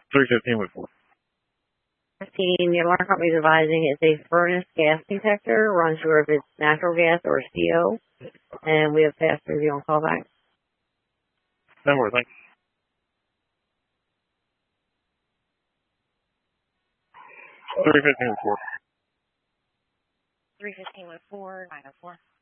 315 with 4. The alarm company is advising it's a furnace gas detector. We're unsure if it's natural gas or CO. And we have passed review on callback. No more, thanks. 315 with 4. 315 with 4, 904.